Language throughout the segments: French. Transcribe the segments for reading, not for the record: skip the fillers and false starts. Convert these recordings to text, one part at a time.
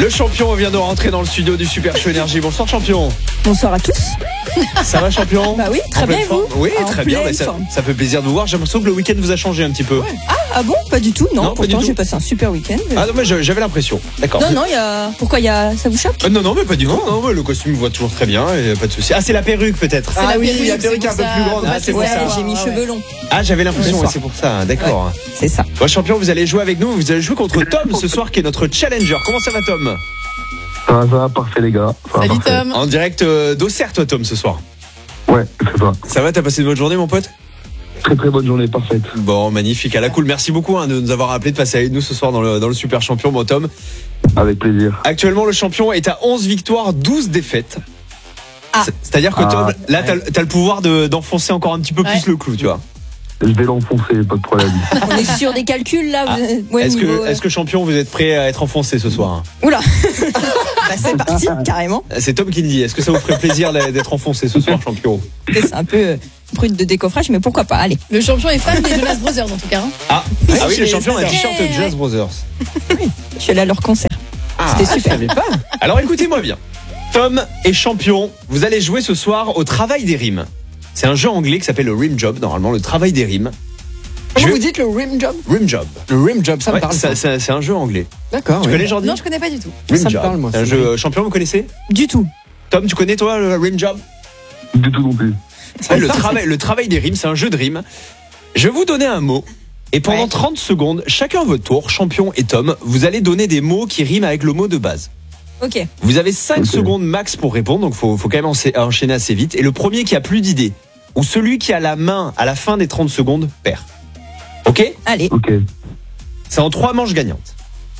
Le champion vient de rentrer dans le studio du Super Show Énergie. Bonsoir champion. Bonsoir à tous. Ça va champion? Bah oui, très bien et vous? Oui, En très bien. pleine Ça forme. fait plaisir de vous voir. J'ai l'impression que le week-end vous a changé un petit peu. Ah bon? Pas du tout, non. Non, pas Pourtant du tout. j'ai passé un super week-end. Ah non mais j'avais l'impression. D'accord. Non, il y a. Pourquoi il y a. Ça vous choque? Non mais pas du tout. Non, le costume voit toujours très bien et pas de souci. Ah c'est la perruque peut-être. C'est la perruque, la perruque c'est un peu pour plus ça. grande. Ah, C'est pour Ouais, ça. j'ai mis cheveux longs. Ah j'avais l'impression. Ce soir. C'est pour ça. D'accord. C'est ça. Bon champion, vous allez jouer avec nous. Vous allez jouer contre Tom ce soir qui est notre challenger. Comment ça va Tom? Ça va, parfait les gars. Ça va, Salut parfait. Tom. En direct d'Auxerre toi Tom ce soir. Ouais, c'est ça. Ça va? T'as passé une bonne journée mon pote? Très très bonne journée, parfaite. Bon, magnifique, à la cool. Merci beaucoup de nous avoir appelé, de passer avec nous ce soir dans le Super Champion. Bon, Tom, Avec plaisir. actuellement, le champion est à 11 victoires, 12 défaites. Ah. C'est-à-dire que Tom, là, t'as le pouvoir d'enfoncer encore un petit peu plus Ouais. le clou, tu vois. Je vais l'enfoncer, pas de problème. On est sur des calculs là. Ouais, Est-ce niveau, que champion, vous êtes prêt à être enfoncé ce soir? Oula. Bah, c'est parti, carrément. C'est Tom qui le dit. Est-ce que ça vous ferait plaisir d'être enfoncé ce soir, champion? C'est un peu brut de décoffrage, mais pourquoi pas? Allez. Le champion est fan des Jonas Brothers en tout cas. Ah oui, le je champion a un les t-shirt adore. Jazz Brothers. Je suis allée à leur concert. Ah, C'était super. Alors écoutez-moi bien. Tom est champion. Vous allez jouer ce soir au travail des rimes. C'est un jeu anglais qui s'appelle le Rim Job, normalement, le travail des rimes. Comment Je- vous dites le rim job? Rim Job. Le rim job, ça me Ouais, parle. c'est un jeu anglais. D'accord. Tu ouais. connais Jordi? Non, je connais pas du tout. Rim Ça me Job. parle, moi, C'est un c'est jeu vrai. champion, vous connaissez? Du tout. Tom, tu connais toi le Rim Job? Du tout non plus. Ouais, le travail des rimes, c'est un jeu de rimes. Je vais vous donner un mot. Et pendant Ouais. 30 secondes, chacun à votre tour, champion et Tom, vous allez donner des mots qui riment avec le mot de base. Ok. Vous avez 5 Ok. secondes max pour répondre, donc faut quand même enchaîner assez vite. Et le premier qui a plus d'idées, ou celui qui a la main à la fin des 30 secondes, perd. Ok? Allez. Ok. C'est en 3 manches gagnantes.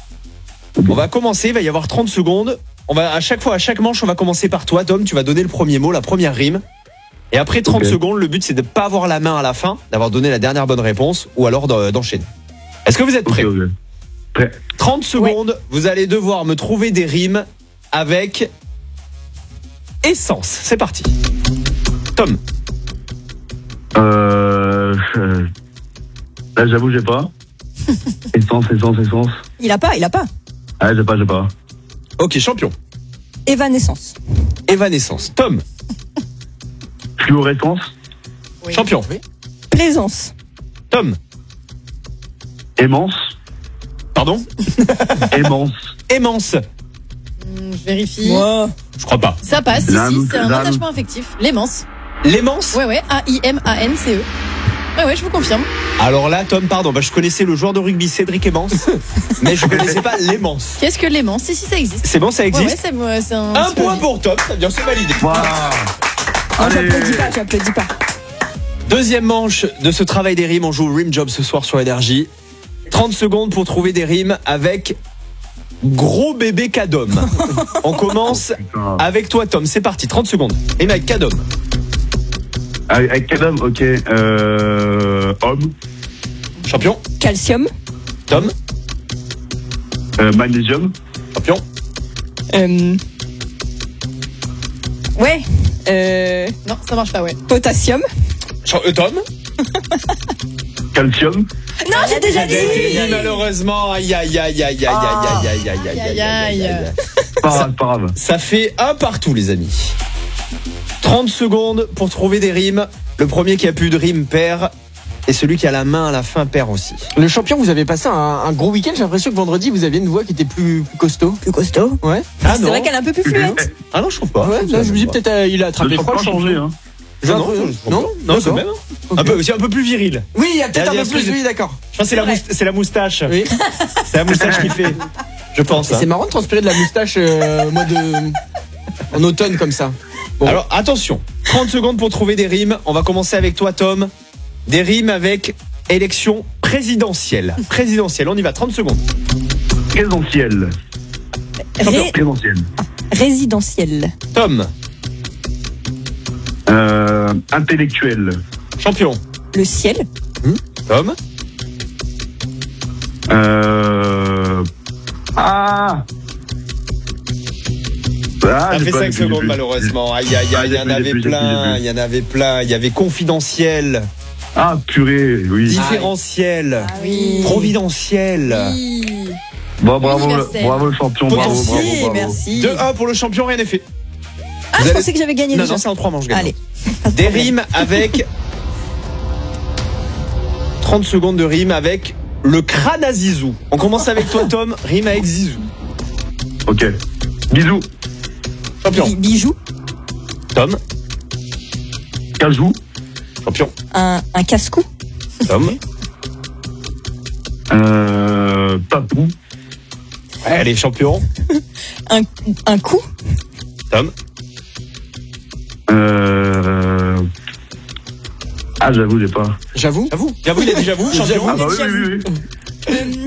On va commencer, il va y avoir 30 secondes. À chaque manche, on va commencer par toi, Tom. Tu vas donner le premier mot, la première rime. Et après 30 Ok. secondes, le but c'est de ne pas avoir la main à la fin, d'avoir donné la dernière bonne réponse, ou alors d'enchaîner. Est-ce que vous êtes Ok, prêts? ok. Prêt. 30 secondes, vous allez devoir me trouver des rimes avec essence. C'est parti. Tom, Là, j'avoue, j'ai pas. Essence. Il a pas. Ah, j'ai pas. ok, champion. Évanescence. Évanescence. Tom, Fluorescence. Oui. champion. Plaisance. Tom, Aimance. pardon. Aimance. Aimance. Je vérifie. Moi. Je crois pas. Ça passe, si, L'âme, c'est un l'âme. attachement affectif. L'aimance. L'aimance. Ouais, A-I-M-A-N-C-E. Ouais, je vous confirme. Alors là, Tom, pardon, je connaissais le joueur de rugby Cédric Aimance, mais je connaissais pas l'aimance. Qu'est-ce que l'aimance? Si, ça existe. C'est bon, ça Ouais, existe. c'est un. Un c'est point valide. pour Tom, ça bien, c'est validé. Voilà. Non, Allez. j'applaudis pas. Deuxième manche de ce travail des rimes, on joue au Rim Job ce soir sur Énergie. 30 secondes pour trouver des rimes avec gros bébé Cadom. On commence Putain. avec toi Tom, c'est parti, 30 secondes. Et avec Cadom. Avec quel homme? Ok. Homme. Champion. Calcium. Tom. Magnésium. Champion. Ouais. Non, ça marche pas, ouais. Potassium. Tom. Calcium. Non, j'ai déjà dit. Malheureusement, aïe aïe aïe aïe aïe aïe aïe aïe aïe aïe aïe aïe. Pas grave. Ça fait un partout les amis. 30 secondes pour trouver des rimes. Le premier qui a plus de rimes perd. Et celui qui a la main à la fin perd aussi. Le champion, vous avez passé un gros week-end. J'ai l'impression que vendredi, vous aviez une voix qui était plus costaud. Plus costaud. Ouais. Ah C'est non. vrai qu'elle est un peu plus fluente. Ah non, je trouve pas. Ouais, là, je me dis peut-être il a attrapé Le froid. temps le changé, champion. hein. J'ai Non, un truc- non, non, c'est D'accord. même. Ok. Un peu plus viril. Oui, il y a peut-être Il y a un peu plus. plus- Oui, d'accord. Je pense que c'est la moustache. Oui. C'est la moustache qui fait. Je pense. hein. C'est marrant de transpirer de la moustache en automne comme ça. Bon. Alors attention, 30 secondes pour trouver des rimes. On va commencer avec toi Tom. Des rimes avec élection présidentielle. Présidentielle, on y va, 30 secondes. Présentiel. Présentiel. Résidentiel. Tom, Intellectuel. champion. Le ciel. Tom, Ah. ça fait 5 secondes malheureusement. Aïe aïe aïe, il y en avait plein, il y en avait plein. Il y avait confidentiel, Ah, purée, oui. différentiel, Ah oui. providentiel, Oui. Bon, bravo Universel. le champion, bravo, Merci, bravo, bravo. merci. 2-1 pour le champion, rien n'est fait. Ah, Vous je allez- pensais que j'avais gagné Non, déjà. non, c'est en 3 manches. gagnant. Allez. Des rimes avec 30 secondes de rime avec le crâne à Zizou. On commence avec toi, Tom. Rime avec Zizou. Ok. Bisous. Champion. Bijou, Tom. Cajou. Champion. un casse-cou, Tom. Papou. Ouais, allez, champion. un coup, Tom. Ah, j'avoue, j'ai pas. J'avoue. J'avoue, il a dit j'avoue. Champion. Ah bah oui.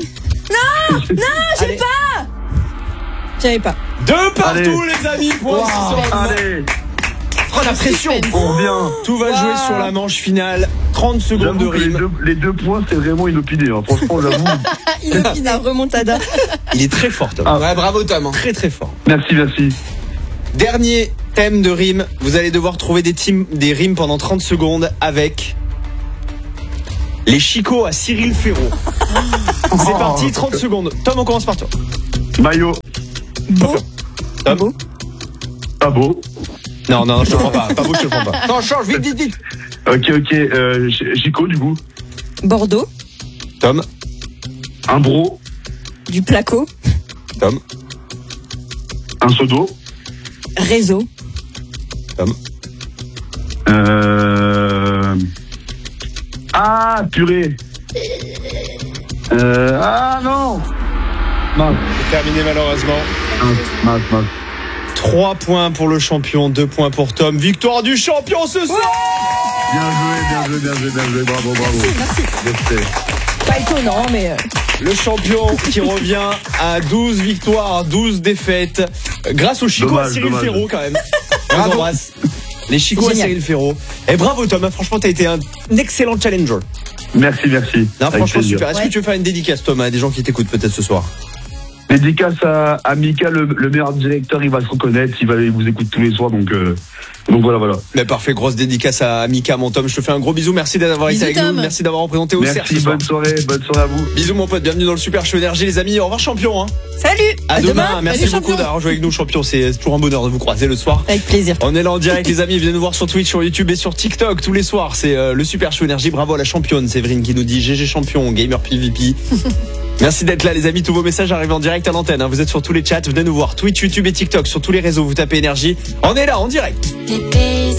j'avais pas. 2 partout, Allez. les amis. Point Wow. ce soir. Allez, Oh, la pression. on revient. Tout va jouer sur la manche finale. 30 secondes de J'avoue que rime. les deux points, c'est vraiment inopiné. Hein. Franchement, j'avoue. La remontada. Il est très fort, Tom. Ah. Ouais, bravo Tom. Très, très fort. Merci. Dernier thème de rime. Vous allez devoir trouver des rimes pendant 30 secondes avec les chicots à Cyril Ferraud. C'est Oh. parti, 30 secondes. Tom, on commence par toi. Maillot. Beau, Tom. Pas beau. Non, je te prends pas. Pas beau, je te prends pas. Non, change, vite. Ok. Chico, du coup. Bordeaux, Tom. Un bro. du placo, Tom. Un seau d'eau. réseau, Tom. Ah, purée. Ah, non. Mince. C'est terminé malheureusement. Mince. 3 points pour le champion, 2 points pour Tom. Victoire du champion ce soir. Bien joué. Bravo. merci. Respect. Pas étonnant, mais Le champion qui revient à 12 victoires, 12 défaites. Grâce au Chico à Cyril Dommage. Ferraud quand même. On vous embrasse. Les Chico à Génial. Cyril Ferraud. Et bravo Tom, franchement t'as été un excellent challenger. Merci. Non, Avec franchement plaisir. super. Est-ce que tu veux faire une dédicace Tom à des gens qui t'écoutent peut-être ce soir? Dédicace à Mika, le meilleur directeur, il va se reconnaître, il vous écoute tous les soirs, donc voilà. Mais parfait, grosse dédicace à Mika, mon Tom. Je te fais un gros bisou. Merci d'avoir été Bisous, avec nous. Tom. Merci d'avoir représenté au cerf Merci, ce soir. bonne soirée à vous. Bisous mon pote, bienvenue dans le Super Show Énergie les amis. Au revoir champion. Hein. salut. À demain. Merci Salut, beaucoup champion. d'avoir joué avec nous champion. C'est toujours un bonheur de vous croiser le soir. Avec plaisir. On est là en direct les amis, venez nous voir sur Twitch, sur YouTube et sur TikTok tous les soirs. C'est le Super Show Énergie. Bravo à la championne Séverine qui nous dit GG champion, gamer PVP. Merci d'être là les amis, tous vos messages arrivent en direct à l'antenne. Vous êtes sur tous les chats, venez nous voir Twitch, YouTube et TikTok, sur tous les réseaux, vous tapez Énergie. On est là en direct.